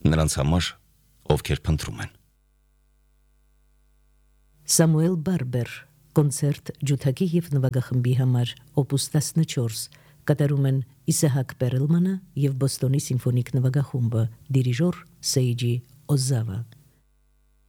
նրանց համար, ովքեր փնտրում են։ Սամուել Բարբեր, կոնցերտ ջութակի և նվագախմբի համար, օպուս 14, կատարում են Իսահակ Պերելմանը և Բոստոնի սիմֆոնիկ նվագախումբը, դիրիժոր Սեիջի Օզավա։